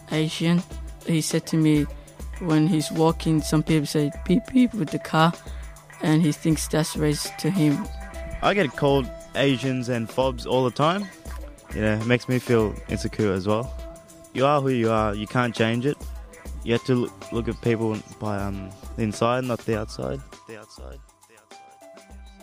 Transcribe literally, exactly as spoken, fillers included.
Asian. He said to me when he's walking, some people say beep beep with the car, and he thinks that's racist to him. I get called Asians and fobs all the time. You know, it makes me feel insecure as well. You are who you are. You can't change it. You have to look, look at people by um, the inside, not the outside. The outside.